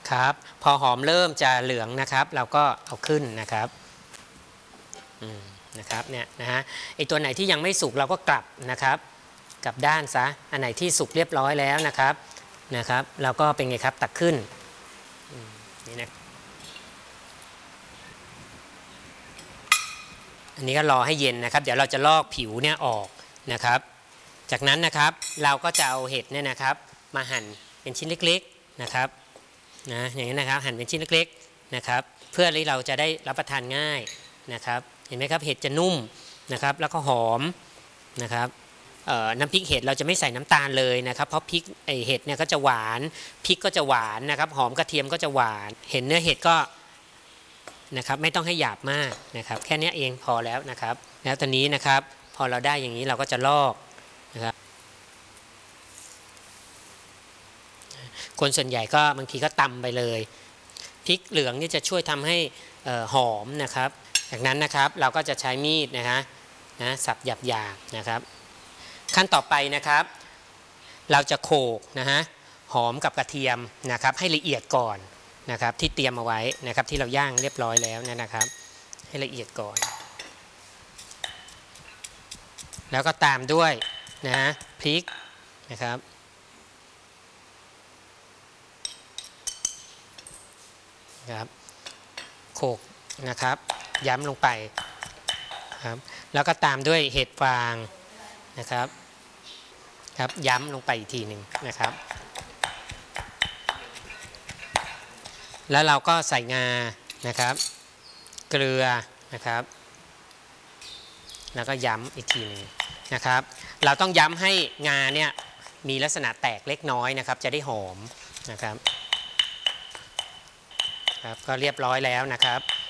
ครับพอหอมเริ่มจะเหลืองนะครับเราก็เอาขึ้นนะครับนะครับเนี่ยนะฮะไอตัวไหนที่ยังไม่สุกเราก็กลับนะครับกลับด้านซะอันไหนที่สุกเรียบร้อยแล้วนะครับเราก็เป็นไงครับตักขึ้นนี่นะอันนี้ก็รอให้เย็นนะครับเดี๋ยวเราจะลอกผิวเนี่ยออกนะครับจากนั้นนะครับเราก็จะเอาเห็ดเนี่ยนะครับมาหั่นเป็นชิ้นเล็กๆนะครับอย่างนี้นะครับหั่นเป็นชิ้นเล็กๆนะครับเพื่อที่เราจะได้รับประทานง่ายนะครับเห็นไหมครับเห็ดจะนุ่มนะครับแล้วก็หอมนะครับน้ำพริกเห็ดเราจะไม่ใส่น้ำตาลเลยนะครับเพราะพริกเห็ดเนี่ยก็จะหวานพริกก็จะหวานนะครับหอมกระเทียมก็จะหวานเห็นเนื้อเห็ดก็นะครับไม่ต้องให้หยาบมากนะครับแค่นี้เองพอแล้วนะครับแล้วตอนนี้นะครับพอเราได้อย่างนี้เราก็จะลอกนะครับคนส่วนใหญ่ก็บางทีก็ตำไปเลยพริกเหลืองนี่จะช่วยทำให้หอมนะครับจากนั้นนะครับเราก็จะใช้มีดนะสับหยาบๆนะครับขั้นต่อไปนะครับเราจะโขลกหอมกับกระเทียมนะครับให้ละเอียดก่อนนะครับที่เตรียมเอาไว้นะครับที่เราย่างเรียบร้อยแล้วนะครับให้ละเอียดก่อนแล้วก็ตามด้วยพริกนะครับโขลกนะครับย้ำลงไปครับแล้วก็ตามด้วยเห็ดฟางนะครับย้ำลงไปอีกทีหนึ่งนะครับแล้วเราก็ใส่งานะครับเกลือนะครับแล้วก็ย้ำอีกทีหนึ่งนะครับเราต้องย้ำให้งาเนี่ยมีลักษณะแตกเล็กน้อยนะครับจะได้หอมนะครับก็เรียบร้อยแล้วนะครับ